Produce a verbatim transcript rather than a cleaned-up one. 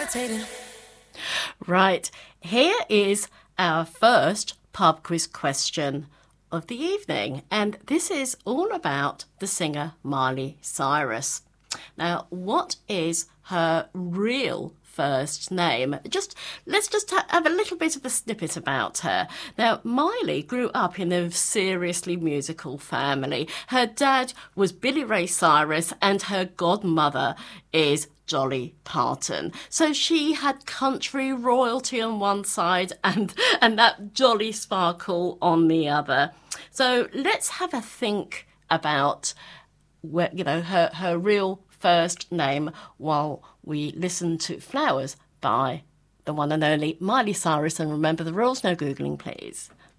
levitating. Right, here is our first pub quiz question of the evening, and this is all about the singer Miley Cyrus. Now, what is her real first name? Just let's just ha- have a little bit of a snippet about her. Now, Miley grew up in a seriously musical family. Her dad was Billy Ray Cyrus and her godmother is Dolly Parton. So she had country royalty on one side and and that jolly sparkle on the other. So let's have a think about where, you know, her her real first name while we listen to Flowers by the one and only Miley Cyrus. And remember the rules, no Googling, please.